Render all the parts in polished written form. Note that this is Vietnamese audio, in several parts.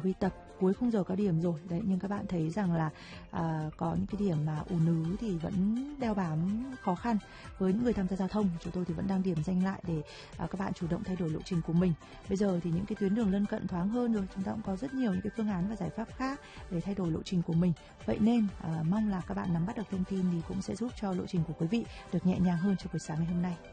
huy tập cuối khung giờ cao điểm rồi đấy, nhưng các bạn thấy rằng là có những cái điểm mà ùn ứ thì vẫn đeo bám khó khăn với những người tham gia giao thông. Chúng tôi thì vẫn đang điểm danh lại để các bạn chủ động thay đổi lộ trình của mình. Bây giờ thì những cái tuyến đường lân cận thoáng hơn rồi, chúng ta cũng có rất nhiều những cái phương án và giải pháp khác để thay đổi lộ trình của mình. Vậy nên mong là các bạn nắm bắt được thông tin thì cũng sẽ giúp cho lộ trình của quý vị được nhẹ nhàng hơn trong buổi sáng ngày hôm nay.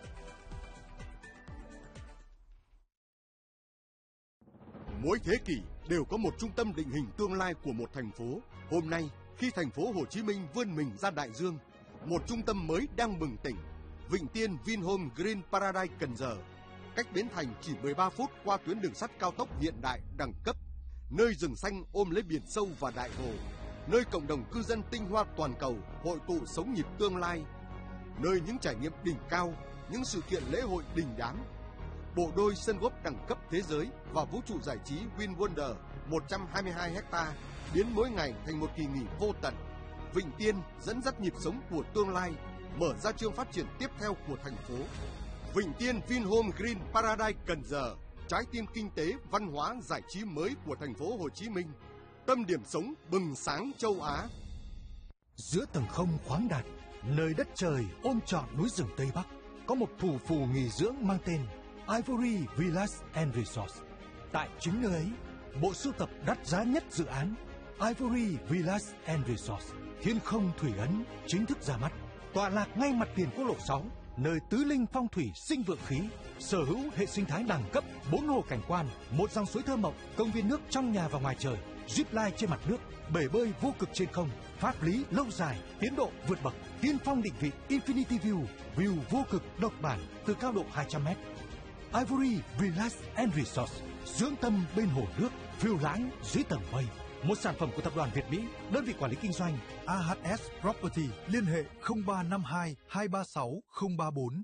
Mỗi thế kỷ đều có một trung tâm định hình tương lai của một thành phố. Hôm nay, khi thành phố Hồ Chí Minh vươn mình ra đại dương, một trung tâm mới đang bừng tỉnh. Vịnh Tiên Vinhome Green Paradise Cần Giờ, cách Bến Thành chỉ 13 phút qua tuyến đường sắt cao tốc hiện đại đẳng cấp, nơi rừng xanh ôm lấy biển sâu và đại hồ, nơi cộng đồng cư dân tinh hoa toàn cầu hội tụ sống nhịp tương lai, nơi những trải nghiệm đỉnh cao, những sự kiện lễ hội đình đám. Bộ đôi sân golf đẳng cấp thế giới và vũ trụ giải trí Win Wonder 122 ha biến mỗi ngày thành một kỳ nghỉ vô tận. Vịnh Tiên dẫn dắt nhịp sống của tương lai, mở ra chương phát triển tiếp theo của thành phố. Vịnh Tiên Vinhome Green Paradise Cần Giờ, trái tim kinh tế, văn hóa, giải trí mới của thành phố Hồ Chí Minh, tâm điểm sống bừng sáng châu Á. Giữa tầng không khoáng đạt, nơi đất trời ôm trọn núi rừng Tây Bắc, có một thủ phủ nghỉ dưỡng mang tên Ivory Villas and Resorts. Tại chính nơi ấy, bộ sưu tập đắt giá nhất dự án Ivory Villas and Resorts Thiên Không Thủy Ấn chính thức ra mắt. Tọa lạc ngay mặt tiền quốc lộ 6, nơi tứ linh phong thủy sinh vượng khí, sở hữu hệ sinh thái đẳng cấp, 4 hồ cảnh quan, một dòng suối thơ mộng, công viên nước trong nhà và ngoài trời, zip line trên mặt nước, bể bơi vô cực trên không, pháp lý lâu dài, tiến độ vượt bậc, tiên phong định vị Infinity View, view vô cực độc bản từ cao độ 200m. Ivory Villas and Resorts, dưỡng tâm bên hồ nước, phiêu lãng dưới tầng mây. Một sản phẩm của tập đoàn Việt Mỹ, đơn vị quản lý kinh doanh AHS Property, liên hệ 0352 236 034.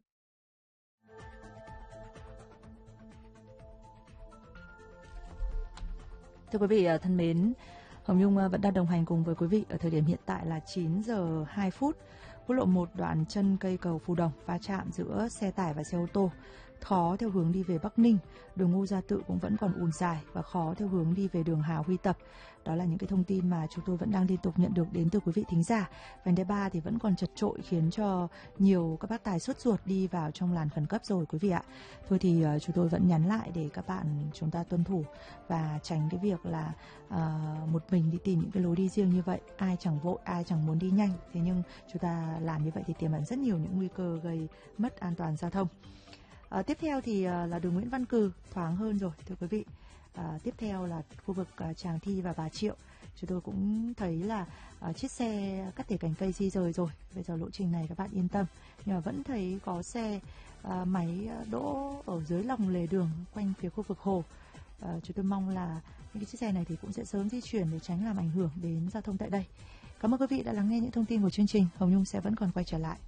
Thưa quý vị thân mến, Hồng Nhung vẫn đang đồng hành cùng với quý vị ở thời điểm hiện tại là 9 giờ 2 phút. Quốc lộ 1 đoạn chân cây cầu Phù Đồng va chạm giữa xe tải và xe ô tô, khó theo hướng đi về Bắc Ninh. Đường Ngô Gia Tự cũng vẫn còn ùn dài và khó theo hướng đi về đường Hà Huy Tập. Đó là những cái thông tin mà chúng tôi vẫn đang liên tục nhận được đến từ quý vị thính giả. Vành đai 3 thì vẫn còn chật chội khiến cho nhiều các bác tài sốt ruột đi vào trong làn khẩn cấp rồi quý vị ạ. Thôi thì chúng tôi vẫn nhắn lại để các bạn chúng ta tuân thủ và tránh cái việc là một mình đi tìm những cái lối đi riêng như vậy. Ai chẳng vội, ai chẳng muốn đi nhanh. Thế nhưng chúng ta làm như vậy thì tiềm ẩn rất nhiều những nguy cơ gây mất an toàn giao thông. Tiếp theo thì là đường Nguyễn Văn Cừ, thoáng hơn rồi thưa quý vị. Tiếp theo là khu vực Tràng Thi và Bà Triệu. Chúng tôi cũng thấy là chiếc xe cắt tỉa cành cây di rời rồi. Bây giờ lộ trình này các bạn yên tâm. Nhưng mà vẫn thấy có xe máy đỗ ở dưới lòng lề đường quanh phía khu vực hồ. Chúng tôi mong là những cái chiếc xe này thì cũng sẽ sớm di chuyển để tránh làm ảnh hưởng đến giao thông tại đây. Cảm ơn quý vị đã lắng nghe những thông tin của chương trình. Hồng Nhung sẽ vẫn còn quay trở lại.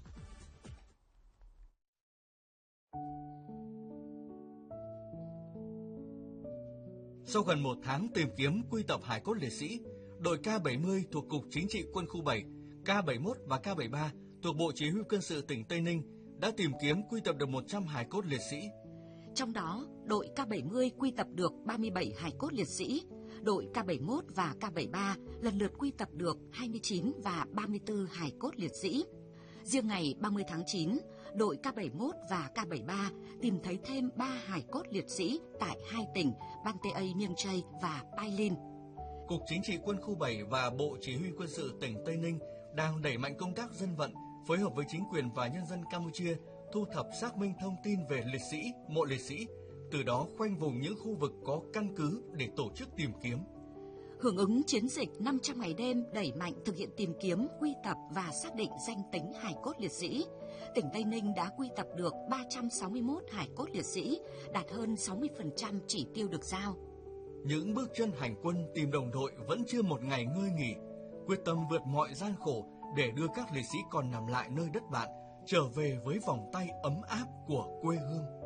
Sau gần 1 tháng tìm kiếm quy tập hài cốt liệt sĩ, đội K70 thuộc Cục Chính trị Quân khu 7, K71 và K73 thuộc Bộ Chỉ huy Quân sự tỉnh Tây Ninh đã tìm kiếm quy tập được 100 hài cốt liệt sĩ. Trong đó, đội K70 quy tập được 37 hài cốt liệt sĩ, đội K71 và K73 lần lượt quy tập được 29 và 34 hài cốt liệt sĩ. Riêng ngày 30 tháng 9, đội K71 và K73 tìm thấy thêm 3 hài cốt liệt sĩ tại 2 tỉnh Ban Tê Ây, Miêng Chây và Pai Lin. Cục Chính trị Quân khu 7 và Bộ Chỉ huy Quân sự tỉnh Tây Ninh đang đẩy mạnh công tác dân vận, phối hợp với chính quyền và nhân dân Campuchia thu thập xác minh thông tin về liệt sĩ, mộ liệt sĩ, từ đó khoanh vùng những khu vực có căn cứ để tổ chức tìm kiếm. Hưởng ứng chiến dịch 500 ngày đêm đẩy mạnh thực hiện tìm kiếm, quy tập và xác định danh tính hài cốt liệt sĩ, tỉnh Tây Ninh đã quy tập được 361 hài cốt liệt sĩ, đạt hơn 60% chỉ tiêu được giao. Những bước chân hành quân tìm đồng đội vẫn chưa một ngày ngơi nghỉ, quyết tâm vượt mọi gian khổ để đưa các liệt sĩ còn nằm lại nơi đất bạn trở về với vòng tay ấm áp của quê hương.